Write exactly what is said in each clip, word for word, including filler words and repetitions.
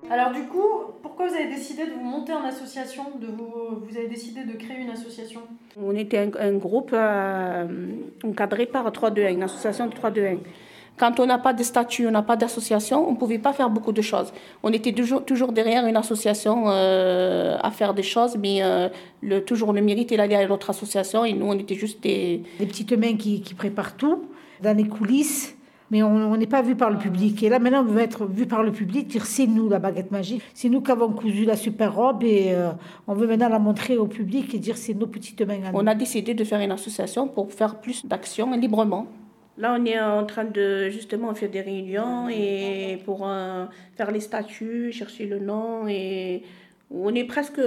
Alors du coup, pourquoi vous avez décidé de vous monter en association, de vous, vous avez décidé de créer une association? On était un, un groupe euh, encadré par trois deux un, une association de trois deux un. Quand on n'a pas de statut, on n'a pas d'association, on ne pouvait pas faire beaucoup de choses. On était toujours, toujours derrière une association euh, à faire des choses, mais euh, le, toujours le mérite, il allait à l'autre association et nous, on était juste des... Des petites mains qui, qui préparent tout, dans les coulisses. Mais on n'est pas vu par le public. Et là, maintenant, on veut être vu par le public, dire c'est nous la baguette magique, c'est nous qui avons cousu la super robe et euh, on veut maintenant la montrer au public et dire c'est nos petites mains à nous. On a décidé de faire une association pour faire plus d'actions librement. Là, on est en train de justement faire des réunions et pour euh, faire les statuts, chercher le nom et on est presque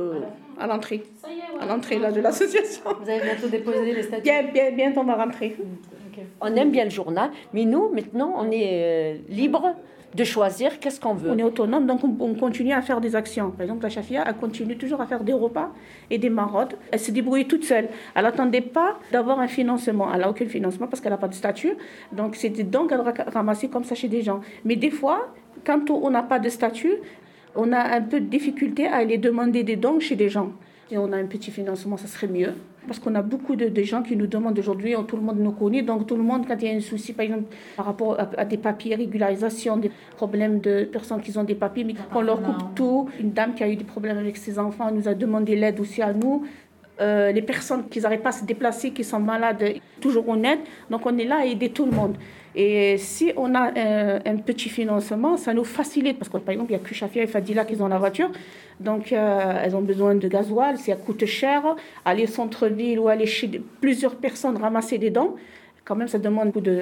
à l'entrée. Ça y est, ouais. À l'entrée là, de l'association. Vous allez bientôt déposer les statuts. Bien, bien, bientôt on va rentrer. Okay. On aime bien le journal, mais nous, maintenant, on est euh, libre de choisir qu'est-ce qu'on veut. On est autonome, donc on, on continue à faire des actions. Par exemple, la Chafia, elle continue toujours à faire des repas et des maraudes. Elle se débrouille toute seule. Elle n'attendait pas d'avoir un financement. Elle n'a aucun financement parce qu'elle n'a pas de statut. Donc, c'est des dons qu'elle ramassait comme ça chez des gens. Mais des fois, quand on n'a pas de statut, on a un peu de difficulté à aller demander des dons chez des gens. Si on a un petit financement, ça serait mieux. Parce qu'on a beaucoup de, de gens qui nous demandent aujourd'hui, tout le monde nous connaît, donc tout le monde, quand il y a un souci, par exemple, par rapport à, à des papiers, régularisation, des problèmes de personnes qui ont des papiers, mais qu'on leur coupe tout. Une dame qui a eu des problèmes avec ses enfants, elle nous a demandé l'aide aussi à nous. Euh, les personnes qui n'arrivent pas à se déplacer, qui sont malades, toujours on aide. Donc on est là à aider tout le monde. Et si on a un, un petit financement, ça nous facilite. Parce que par exemple, il n'y a que Chafia et Fadila qui ont la voiture. Donc euh, elles ont besoin de gasoil, ça coûte cher. Aller au centre-ville ou aller chez plusieurs personnes ramasser des dons, quand même ça demande beaucoup de,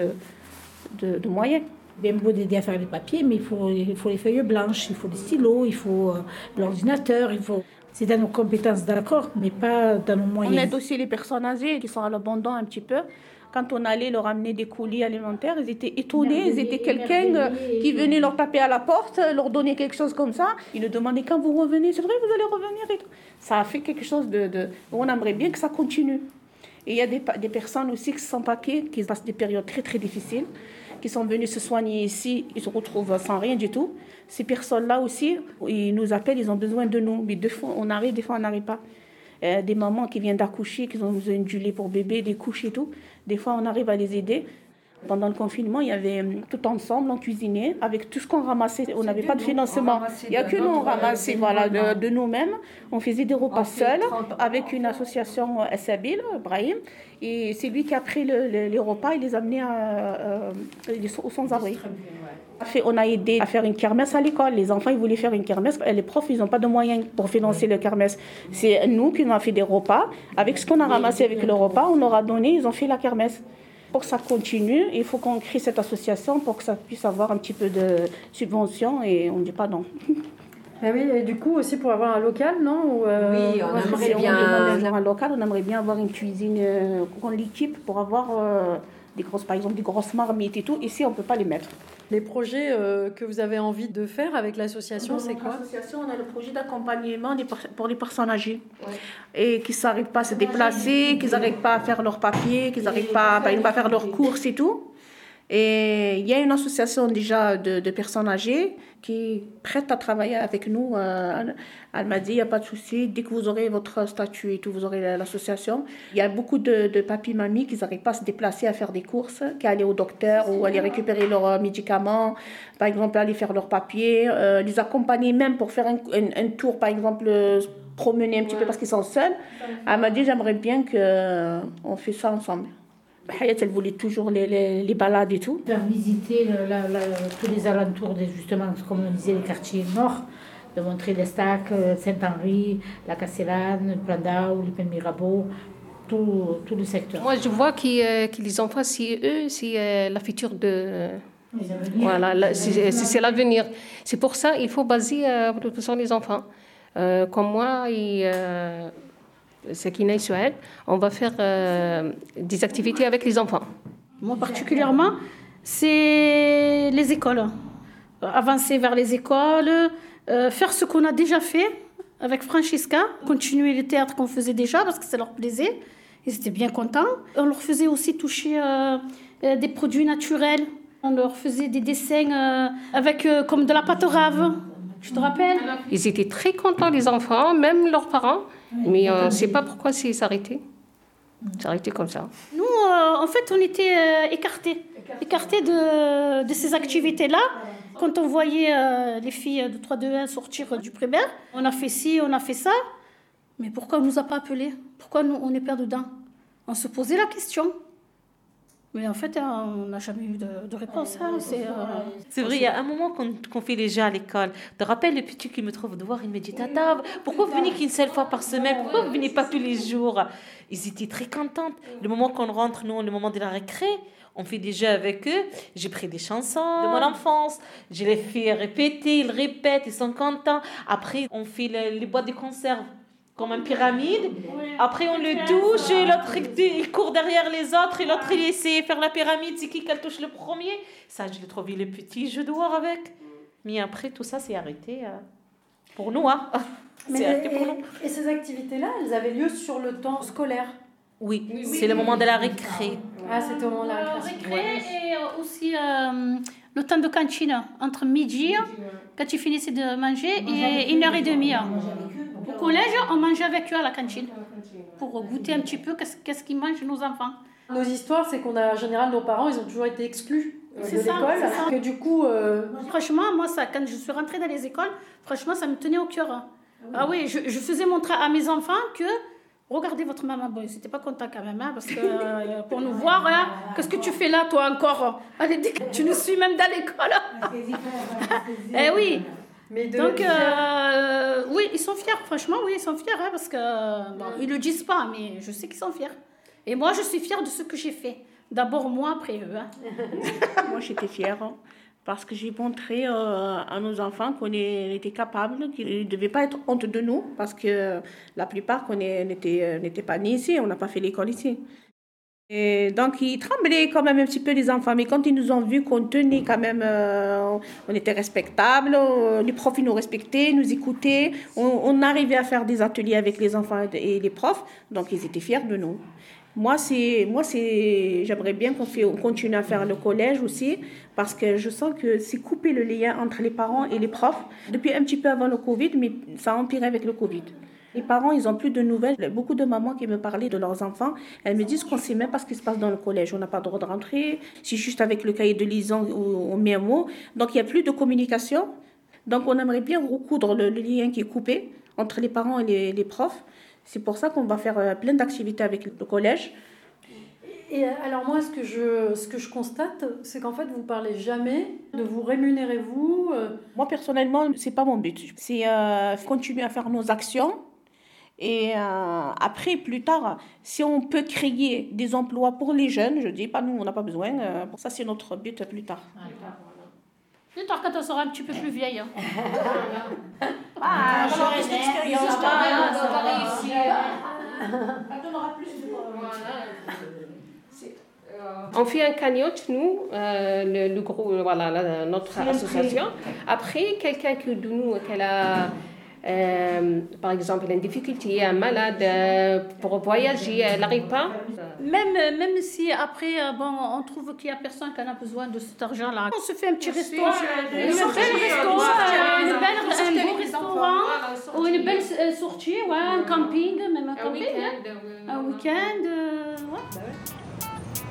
de, de moyens. Bien beau d'aider à faire les papiers, mais il faut, il faut les feuilles blanches, il faut des stylos, il faut euh, l'ordinateur, il faut... C'est dans nos compétences, d'accord, mais pas dans nos moyens. On aide aussi les personnes âgées qui sont à l'abandon un petit peu. Quand on allait leur amener des colis alimentaires, ils étaient étonnés. Ils étaient quelqu'un qui venait leur taper à la porte, leur donner quelque chose comme ça. Ils nous demandaient quand vous revenez, c'est vrai, vous allez revenir et tout. Ça a fait quelque chose de... de... On aimerait bien que ça continue. Et il y a des, des personnes aussi qui sont sans papier, qui passent des périodes très très difficiles, qui sont venus se soigner ici, ils se retrouvent sans rien du tout. Ces personnes-là aussi, ils nous appellent, ils ont besoin de nous. Mais des fois, on arrive, des fois, on n'arrive pas. Euh, des mamans qui viennent d'accoucher, qui ont besoin du lait pour bébé, des couches et tout. Des fois, on arrive à les aider. Pendant le confinement, il y avait tout ensemble, on cuisinait avec tout ce qu'on ramassait. On n'avait pas de financement. Il n'y a que nous, on ramassait voilà, de, de nous-mêmes. On faisait des repas seuls avec une association S A B I L, Brahim. Et c'est lui qui a pris le, le, les repas et les a amenés à, à, aux sans-abri. On a aidé à faire une kermesse à l'école. Les enfants, ils voulaient faire une kermesse. Les profs, ils n'ont pas de moyens pour financer le kermesse. C'est nous qui avons fait des repas. Avec ce qu'on a ramassé avec le repas, on leur a donné, ils ont fait la kermesse. Pour que ça continue, il faut qu'on crée cette association pour que ça puisse avoir un petit peu de subvention et on ne dit pas non. Ah oui, et du coup aussi pour avoir un local, non? Ou euh, oui, on ouais, aimerait on bien avoir un local, on aimerait bien avoir une cuisine euh, qu'on l'équipe pour avoir euh, des grosses, par exemple des grosses marmites et tout. Ici, on ne peut pas les mettre. Les projets euh, que vous avez envie de faire avec l'association, c'est quoi? L'association, on a le projet d'accompagnement pour les personnes âgées ouais. Et qui n'arrivent pas à se déplacer, qui n'arrivent pas à faire leurs papiers, qui n'arrivent pas, par exemple, à faire leurs courses et tout. Et il y a une association déjà de, de personnes âgées qui est prête à travailler avec nous. Elle m'a dit, il n'y a pas de souci, dès que vous aurez votre statut et tout, vous aurez l'association. Il y a beaucoup de, de papis, mamies qui n'arrivent pas à se déplacer à faire des courses, qui aller au docteur ou aller récupérer leurs médicaments, par exemple, aller faire leurs papiers, euh, les accompagner même pour faire un, un, un tour, par exemple, promener un petit ouais. peu parce qu'ils sont seuls. Elle m'a dit, j'aimerais bien qu'on fasse ça ensemble. Hayat, elle voulait toujours les, les, les balades et tout. Faire visiter le, la, la, tous les alentours, des, justement, comme on disait, les quartiers nord, de montrer les Stacks, Saint-Henri, la Castellane, Plandau, les Mirabeau, tout, tout le secteur. Moi, je vois que, que les enfants, c'est eux, c'est la future de... Voilà, c'est, c'est l'avenir. C'est pour ça qu'il faut baser euh, sur les enfants. Euh, comme moi et... Euh, c'est qui naît sur elle, on va faire euh, des activités avec les enfants. Moi particulièrement, c'est les écoles. Avancer vers les écoles, euh, faire ce qu'on a déjà fait avec Francesca, continuer le théâtre qu'on faisait déjà parce que ça leur plaisait. Ils étaient bien contents. On leur faisait aussi toucher euh, euh, des produits naturels. On leur faisait des dessins euh, avec euh, comme de la pâte rave. Tu te rappelles? Ils étaient très contents, les enfants, même leurs parents. Mais on ne sait pas pourquoi c'est s'arrêté. C'est arrêté comme ça. Nous, euh, en fait, on était euh, écartés. Écartés de, de ces activités-là. Quand on voyait euh, les filles de trois deux un sortir du primaire, on a fait ci, on a fait ça. Mais pourquoi on ne nous a pas appelés? Pourquoi nous, on n'est pas dedans? On se posait la question. Mais en fait, on n'a jamais eu de, de réponse. Hein. C'est, euh... c'est vrai, il y a un moment qu'on, qu'on fait les jeux à l'école. Je te rappelle, le petit qui me trouve dehors, il me dit « Tata, pourquoi vous venez qu'une seule fois par semaine? Pourquoi vous ne venez pas tous les jours ?» Ils étaient très contents. Le moment qu'on rentre, nous, le moment de la récré, on fait des jeux avec eux. J'ai pris des chansons de mon enfance. Je les fais répéter, ils répètent, ils sont contents. Après, on fait les, les boîtes de conserve comme une pyramide. Après, on le touche, et l'autre, il court derrière les autres, et l'autre, il essaie de faire la pyramide. C'est qui qu'elle touche le premier? Ça, je l'ai trouvé le petit jeu dehors avec. Mais après, tout ça, c'est arrêté euh, pour nous. Hein. Mais c'est arrêté pour et, nous. Et ces activités-là, elles avaient lieu sur le temps scolaire? Oui, oui, c'est oui, le moment de la récré. Ah, c'était au moment de la euh, récré. récré et aussi euh, le temps de cantine, entre midi, quand tu finissais de manger, et une heure et demie. Au collège, on mangeait avec eux à la cantine, pour goûter un petit peu qu'est-ce, qu'est-ce qu'ils mangent nos enfants. Nos histoires, c'est qu'on a, en général, nos parents, ils ont toujours été exclus euh, de ça, l'école. Que du coup... Euh... Franchement, moi, ça, quand je suis rentrée dans les écoles, franchement, ça me tenait au cœur. Ah oui, ah oui je, je faisais montrer à mes enfants que... Regardez votre maman. Bon, ils n'étaient pas contents quand même, hein, parce que euh, pour nous voir, hein, qu'est-ce que tu fais là, toi, encore? Allez, tu nous suis même dans l'école. Eh oui. Mais de, Donc, euh, oui, ils sont fiers, franchement, oui, ils sont fiers, hein, parce que, bon, ils ne le disent pas, mais je sais qu'ils sont fiers. Et moi, je suis fière de ce que j'ai fait. D'abord moi, après eux. Hein. Moi, j'étais fière. Hein. Parce que j'ai montré euh, à nos enfants qu'on est, était capables, qu'ils ne devaient pas être honte de nous, parce que la plupart qu'on est, n'était, n'était pas nés ici, on n'a pas fait l'école ici. Et donc, ils tremblaient quand même un petit peu, les enfants, mais quand ils nous ont vus qu'on tenait quand même, euh, on était respectables, euh, les profs ils nous respectaient, nous écoutaient, on, on arrivait à faire des ateliers avec les enfants et les profs, donc ils étaient fiers de nous. Moi, c'est, moi c'est, j'aimerais bien qu'on, fait, on continue à faire le collège aussi, parce que je sens que c'est couper le lien entre les parents et les profs. Depuis un petit peu avant le Covid, mais ça a empiré avec le Covid. Les parents, ils n'ont plus de nouvelles. Beaucoup de mamans qui me parlaient de leurs enfants, elles me disent qu'on ne sait même pas ce qui se passe dans le collège. On n'a pas le droit de rentrer, c'est juste avec le cahier de liaison où on met un mot. Donc, il n'y a plus de communication. Donc, on aimerait bien recoudre le, le lien qui est coupé entre les parents et les, les profs. C'est pour ça qu'on va faire plein d'activités avec le collège. Et alors moi, ce que je, ce que je constate, c'est qu'en fait, vous ne parlez jamais de vous rémunérer, vous. Moi, personnellement, ce n'est pas mon but. C'est euh, continuer à faire nos actions. Et euh, après, plus tard, si on peut créer des emplois pour les jeunes, je dis pas nous, on n'a pas besoin. Euh, pour ça, c'est notre but plus tard. Plus tard, quand on sera un petit peu plus vieille. Hein. Ah, on aura plus d'expérience. On va réussir. On aura plus de... On fait un cagnotte, nous, euh, le, le groupe, voilà, la, notre association. Après, quelqu'un que de nous, qu'elle a, euh, par exemple, une difficulté, un malade, euh, pour voyager, elle n'arrive pas. Même, même si après, bon, on trouve qu'il n'y a personne qui en a besoin de cet argent-là, on se fait un petit resto, une belle restaurant, une belle, un beau restaurant, ou une belle sortie, ouais, un camping, même un camping, un week-end, un week-end, ouais.